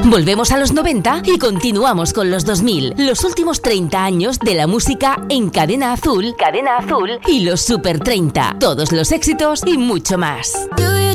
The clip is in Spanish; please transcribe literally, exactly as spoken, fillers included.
Volvemos a los noventa y continuamos con los dos mil. Los últimos treinta años de la música en Cadena Azul, Cadena Azul y los Super treinta. Todos los éxitos y mucho más. Do you